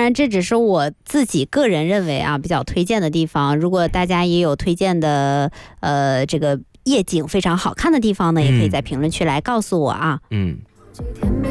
然这只是我自己个人认为啊比较推荐的地方，如果大家也有推荐的这个夜景非常好看的地方呢，也可以在评论区来告诉我啊。